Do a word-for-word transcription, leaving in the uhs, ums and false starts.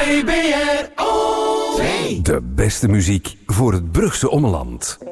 V B R O twee. De beste muziek voor het Brugse ommeland.